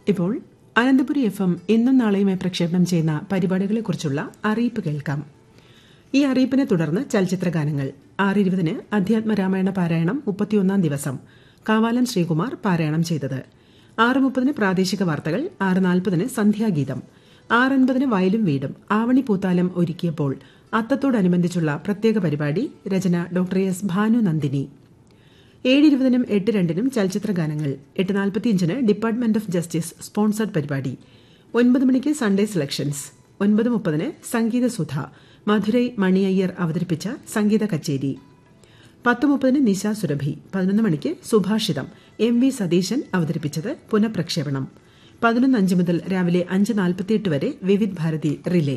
ഇപ്പോൾ അനന്തപുരി FM ഇന്നും നാളെയുമായി പ്രക്ഷേപണം ചെയ്യുന്ന പരിപാടികളെക്കുറിച്ചുള്ള അറിയിപ്പ് കേൾക്കാം. ഈ അറിയിപ്പിനെ തുടർന്ന് ചലച്ചിത്രഗാനങ്ങൾ 6:20 അധ്യാത്മരാമായണ പാരായണം 31-ാം ദിവസം കാവാലം ശ്രീകുമാർ പാരായണം ചെയ്തത്. 6:30 പ്രാദേശിക വാർത്തകൾ, 6:40 സന്ധ്യാഗീതം, 6:50 വയലും വീടും ആവണി പൂത്താലം ഒരുക്കിയപ്പോൾ അത്തത്തോടനുബന്ധിച്ചുള്ള പ്രത്യേക പരിപാടി. രചന ഡോക്ടർ എസ് ഭാനു നന്ദിനി. 7:20 8:02 ചലച്ചിത്രഗാനങ്ങൾ, 8:45 ഡിപ്പാർട്ട്മെന്റ് ഓഫ് ജസ്റ്റിസ് സ്പോൺസർഡ് പരിപാടി. 9 മണിക്ക് സൺഡേ സെലക്ഷൻസ്, 9:30 സംഗീതസുധ മധുരൈ മണിയയ്യർ അവതരിപ്പിച്ച സംഗീത കച്ചേരി. 10:30 നിശാ സുരഭി. 11 മണിക്ക് സുഭാഷിതം MV സതീശൻ അവതരിപ്പിച്ചത് പുനഃപ്രക്ഷേപണം. 11:05 മുതൽ രാവിലെ 5:48 വരെ വിവിധ് ഭാരതി റിലേ.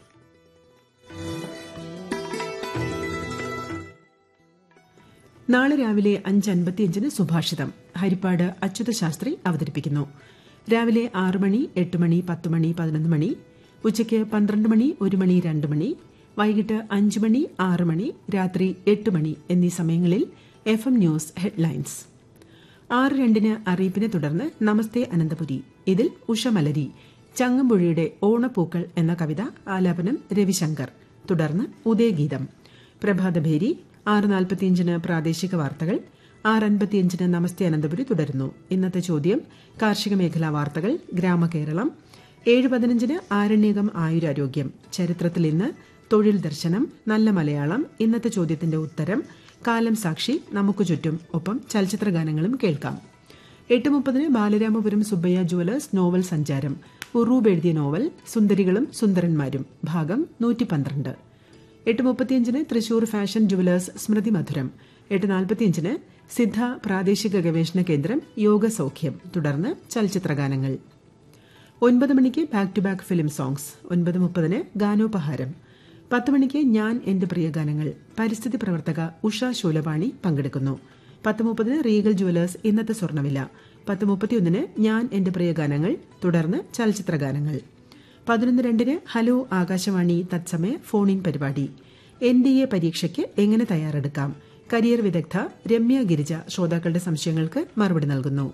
നാളെ രാവിലെ 5:55 സുഭാഷിതം ഹരിപ്പാട് അച്യുത ശാസ്ത്രി അവതരിപ്പിക്കുന്നു. രാവിലെ 6 മണി, 8 മണി, 10 മണി, 11 മണി, ഉച്ചയ്ക്ക് 12 മണി, 1 മണി, 2 മണി, വൈകിട്ട് 5 മണി, 6 മണി, രാത്രി 8 മണി എന്നീ സമയങ്ങളിൽ FM ന്യൂസ് ഹെഡ്ലൈൻസ്. 6:02 അറിയിപ്പിനെ തുടർന്ന് നമസ്തേ അനന്തപുരി. ഇതിൽ ഉഷമലരി ചങ്ങമ്പുഴയുടെ ഓണപ്പൂക്കൾ എന്ന കവിത ആലാപനം രവിശങ്കർ. തുടർന്ന് ഉദയഗീതം. പ്രഭാതഭേരി. 6:45 പ്രാദേശിക വാർത്തകൾ, 6:55 നമസ്തേ അനന്തപുരി തുടരുന്നു. ഇന്നത്തെ ചോദ്യം കാർഷിക മേഖലാ വാർത്തകൾ, ഗ്രാമകേരളം. 7:15 ആരണ്യകം ആയുരാരോഗ്യം, ചരിത്രത്തിൽ ഇന്ന്, തൊഴിൽ ദർശനം, നല്ല മലയാളം, ഇന്നത്തെ ചോദ്യത്തിന്റെ ഉത്തരം, കാലം സാക്ഷി, നമുക്ക് ചുറ്റും, ഒപ്പം ചലച്ചിത്രഗാനങ്ങളും കേൾക്കാം. 8:30 ബാലരാമപുരം സുബ്ബയ്യ ജുവലേഴ്സ് നോവൽ സഞ്ചാരം. ഉറൂബ് എഴുതിയ നോവൽ സുന്ദരികളും സുന്ദരന്മാരും ഭാഗം 112. 8:35 തൃശൂർ ഫാഷൻ ജുവലേഴ്സ് സ്മൃതി മധുരം. 8:45 സിദ്ധ പ്രാദേശിക ഗവേഷണ കേന്ദ്രം യോഗസൌഖ്യം. തുടർന്ന് ചലച്ചിത്രഗാനങ്ങൾ. 9 മണിക്ക് back to back film songs. 9:30 ഗാനോപഹാരം. 10 മണിക്ക് ഞാൻ എന്റെ പ്രിയ ഗാനങ്ങൾ. പരിസ്ഥിതി പ്രവർത്തക ഉഷ ശൂലപാണി പങ്കെടുക്കുന്നു. 10:30 റീഗൽ ജുവലേഴ്സ് ഇന്നത്തെ സ്വർണ്ണവില. 10:31 ഞാൻ എന്റെ പ്രിയ ഗാനങ്ങൾ. തുടർന്ന് ചലച്ചിത്രഗാനങ്ങൾ. 11:02 ഹലോ ആകാശവാണി തത്സമയ ഫോൺ ഇൻ പരിപാടി. NDA പരീക്ഷയ്ക്ക് എങ്ങനെ തയ്യാറെടുക്കാം? കരിയർ വിദഗ്ധ രമ്യ ഗിരിജ ശ്രോതാക്കളുടെ സംശയങ്ങൾക്ക് മറുപടി നൽകുന്നു.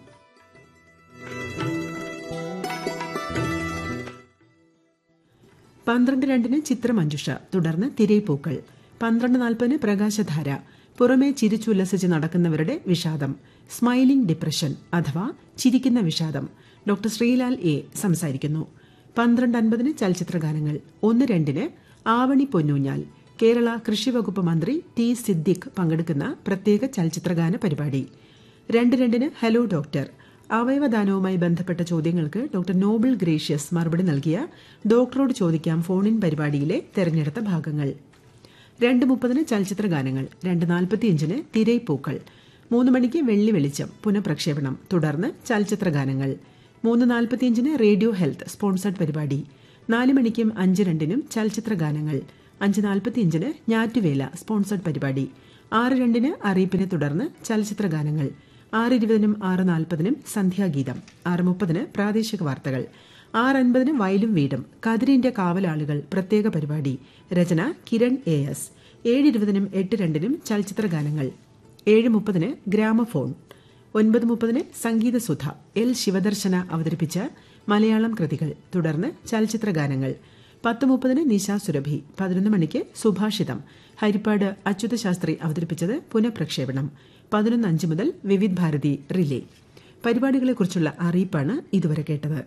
12:02 ചിത്രമഞ്ജുഷ. തുടർന്ന് തിരൈപ്പൂക്കൾ. 12:40 പ്രകാശധാര. പുറമേ ചിരിച്ചുല്ലസിച്ച് നടക്കുന്നവരുടെ വിഷാദം, സ്മൈലിംഗ് ഡിപ്രഷൻ അഥവാ ചിരിക്കുന്ന വിഷാദം. ഡോക്ടർ ശ്രീലാൽ A സംസാരിക്കുന്നു. 12:50 ചലച്ചിത്രഗാനങ്ങൾ. 1:02 ആവണി പൊന്നൂഞ്ഞാൽ. കേരള കൃഷി വകുപ്പ് മന്ത്രി T സിദ്ദിഖ് പങ്കെടുക്കുന്ന പ്രത്യേക ചലച്ചിത്രഗാന പരിപാടി. 2:02 ഹലോ ഡോക്ടർ. അവയവദാനവുമായി ബന്ധപ്പെട്ട ചോദ്യങ്ങൾക്ക് ഡോക്ടർ നോബിൾ ഗ്രേഷ്യസ് മറുപടി നൽകിയ ഡോക്ടറോട് ചോദിക്കാം ഫോൺ ഇൻ പരിപാടിയിലെ തെരഞ്ഞെടുത്ത ഭാഗങ്ങൾ. 2:30 ചലച്ചിത്രഗാനങ്ങൾ. 2:45 തിരൈപ്പൂക്കൾ. 3 മണിക്ക് വെള്ളി വെളിച്ചം പുനഃപ്രക്ഷേപണം. തുടർന്ന് ചലച്ചിത്രഗാനങ്ങൾ. 3:45 റേഡിയോ ഹെൽത്ത് സ്പോൺസർഡ് പരിപാടി. 4 മണിക്കും 5:02 ചലച്ചിത്രഗാനങ്ങൾ. 5:45 ഞാറ്റുവേല സ്പോൺസർഡ് പരിപാടി. 6:02 അറിയിപ്പിനെ തുടർന്ന് ചലച്ചിത്രഗാനങ്ങൾ. 6:20 6:40 സന്ധ്യാഗീതം. 6:30 പ്രാദേശിക വാർത്തകൾ. 6:50 വയലും വീടും കതിരിന്റെ കാവലാളുകൾ പ്രത്യേക പരിപാടി. രചന കിരൺ AS. 7:20 8:02 ചലച്ചിത്രഗാനങ്ങൾ. 7:30 ഗ്രാമഫോൺ. 9:30 സംഗീതസുധ L ശിവദർശന അവതരിപ്പിച്ച മലയാളം കൃതികൾ. തുടർന്ന് ചലച്ചിത്രഗാനങ്ങൾ. 10:30 നിശാ സുരഭി. 11 മണിക്ക് സുഭാഷിതം ഹരിപ്പാട് അച്യുത ശാസ്ത്രി അവതരിപ്പിച്ചത് പുനഃപ്രക്ഷേപണം. 11:05 മുതൽ വിവിധ് ഭാരതി റിലേ. പരിപാടികളെക്കുറിച്ചുള്ള അറിയിപ്പാണ് ഇതുവരെ കേട്ടത്.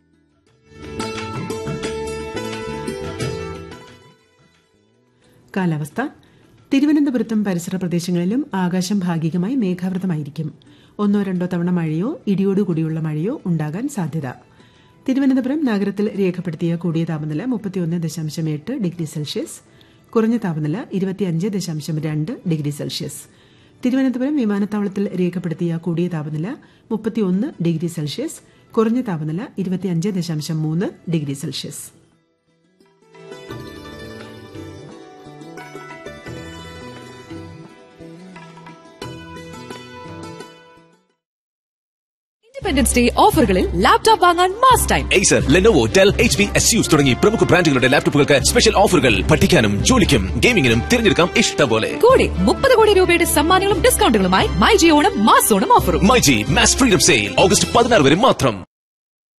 കാലാവസ്ഥ. തിരുവനന്തപുരത്തും പരിസര പ്രദേശങ്ങളിലും ആകാശം ഭാഗികമായി മേഘാവൃതമായിരിക്കും. 1-2 തവണ മഴയോ ഇടിയോടുകൂടിയുള്ള മഴയോ ഉണ്ടാകാൻ സാധ്യത. തിരുവനന്തപുരം നഗരത്തിൽ രേഖപ്പെടുത്തിയ കൂടിയ താപനില 31.8 ഡിഗ്രി സെൽഷ്യസ്, കുറഞ്ഞ താപനില 25.2 ഡിഗ്രി സെൽഷ്യസ്. തിരുവനന്തപുരം വിമാനത്താവളത്തിൽ രേഖപ്പെടുത്തിയ കൂടിയ താപനില 31 ഡിഗ്രി സെൽഷ്യസ്, കുറഞ്ഞ താപനില 25.3 degree Celsius. Independence day ഓഫറുകളിൽ laptop വാങ്ങാൻ mass time. Acer, Lenovo, Dell, HP, Asus തുടങ്ങി പ്രമുഖ ബ്രാൻഡുകളുടെ ലാപ്ടോപ്പുകൾക്ക് സ്പെഷ്യൽ ഓഫറുകൾ. പഠിക്കാനും ജോലിക്കും ഗെയിമിംഗിനും തിരഞ്ഞെടുക്കാം ഇഷ്ടം പോലെ. കൂടെ 30 കോടി രൂപയുടെ സമ്മാനങ്ങളും ഡിസ്കൗണ്ടുകളുമായി മൈജി ഓണം മാസ് ഓണം ഓഫറും. MyG mass freedom sale August 16 വരെ മാത്രം.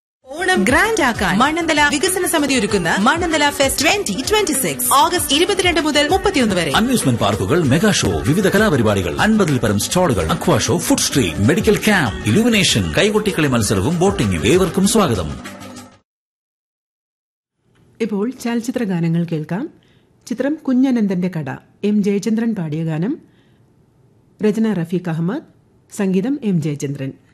ഓണം ഗ്രാൻഡ് ആക്കാൻ മണ്ണന്തല വികസന സമിതി ഒരുക്കുന്ന മണ്ണന്തല ഫെസ്റ്റ് 2026 ഓഗസ്റ്റ് 22 മുതൽ 31 വരെ. അമ്യൂസ്മെന്റ് പാർക്കുകൾ, മെഗാ ഷോ, വിവിധ കലാപരിപാടികൾ, 50-ൽ പരം സ്റ്റാളുകൾ, അക്വാ show, food street, medical camp, illumination, കൈകൊട്ടിക്കളി മത്സരവും ബോട്ടിംഗും. ഏവർക്കും സ്വാഗതം. ഇപ്പോൾ ചലച്ചിത്ര ഗാനങ്ങൾ കേൾക്കാം. ചിത്രം കുഞ്ഞനന്ദന്റെ കട. എം ജയചന്ദ്രൻ പാടിയ ഗാനം. രചന റഫീഖ് അഹമ്മദ്, സംഗീതം എം ജയചന്ദ്രൻ.